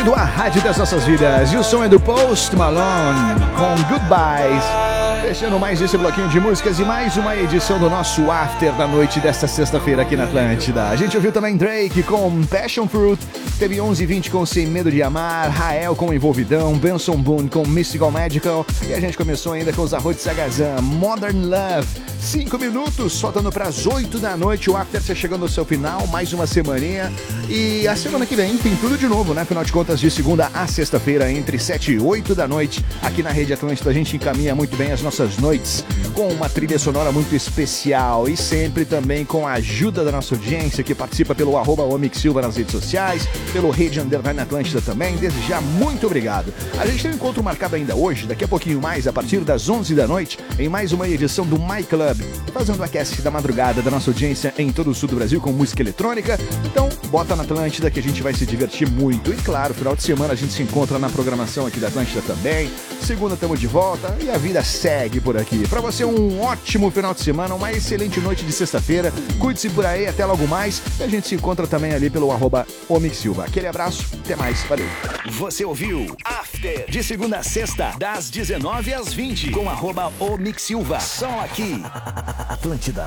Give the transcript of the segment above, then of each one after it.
ouvindo a rádio das nossas vidas. E o som é do Post Malone com Goodbyes. Fechando mais esse bloquinho de músicas e mais uma edição do nosso After da noite desta sexta-feira aqui na Atlântida. A gente ouviu também Drake com Passion Fruit, teve 11:20 com Sem Medo de Amar, Rael com Envolvidão, Benson Boone com Mystical Magical e a gente começou ainda com os Arroz de Sagazan, Modern Love. 5 minutos, faltando para as 8 da noite, o After está chegando ao seu final, mais uma semaninha. E a semana que vem tem tudo de novo, né? Afinal de contas, de segunda a sexta-feira, entre 7 e 8 da noite, aqui na Rede Atlântida, a gente encaminha muito bem as nossas noites com uma trilha sonora muito especial e sempre também com a ajuda da nossa audiência que participa pelo @omixsilva nas redes sociais, pelo Rede Underline Atlântida também. Desde já, muito obrigado. A gente tem um encontro marcado ainda hoje, daqui a pouquinho mais, a partir das 11 da noite, em mais uma edição do My Club, fazendo o aquece da madrugada da nossa audiência em todo o sul do Brasil com música eletrônica. Então, bota na Atlântida que a gente vai se divertir muito. E claro, final de semana a gente se encontra na programação aqui da Atlântida também. Segunda estamos de volta e a vida segue por aqui. Pra você um ótimo final de semana, uma excelente noite de sexta-feira. Cuide-se por aí, até logo mais. E a gente se encontra também ali pelo @omixsilva. Aquele abraço, até mais, valeu. Você ouviu After, de segunda a sexta, das 19 às 20, com @omixsilva. Só aqui, Atlântida.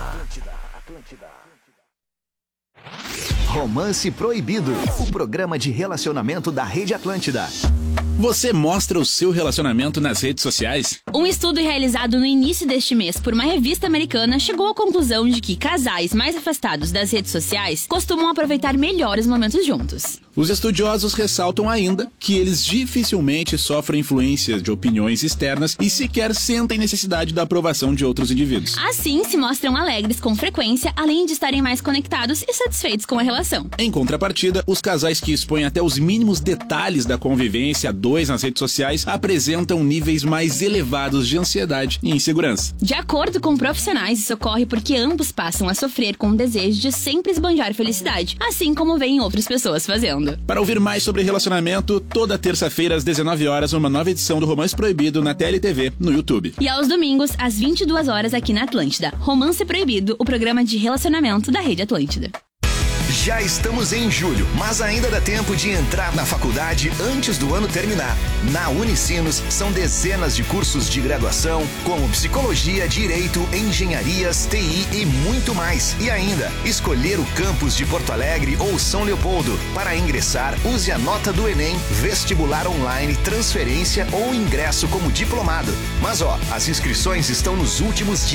Romance Proibido, o programa de relacionamento da Rede Atlântida. Você mostra o seu relacionamento nas redes sociais? Um estudo realizado no início deste mês por uma revista americana chegou à conclusão de que casais mais afastados das redes sociais costumam aproveitar melhor os momentos juntos. Os estudiosos ressaltam ainda que eles dificilmente sofrem influência de opiniões externas e sequer sentem necessidade da aprovação de outros indivíduos. Assim, se mostram alegres com frequência, além de estarem mais conectados e satisfeitos com a relação. Em contrapartida, os casais que expõem até os mínimos detalhes da convivência dois nas redes sociais apresentam níveis mais elevados de ansiedade e insegurança. De acordo com profissionais, isso ocorre porque ambos passam a sofrer com o desejo de sempre esbanjar felicidade, assim como veem outras pessoas fazendo. Para ouvir mais sobre relacionamento, toda terça-feira às 19 horas, uma nova edição do Romance Proibido na TLTV, no YouTube. E aos domingos, às 22 horas aqui na Atlântida, Romance Proibido, o programa de relacionamento da Rede Atlântida. Já estamos em julho, mas ainda dá tempo de entrar na faculdade antes do ano terminar. Na Unicinos, são dezenas de cursos de graduação, como psicologia, direito, engenharias, TI e muito mais. E ainda, escolher o campus de Porto Alegre ou São Leopoldo. Para ingressar, use a nota do Enem, vestibular online, transferência ou ingresso como diplomado. Mas as inscrições estão nos últimos dias.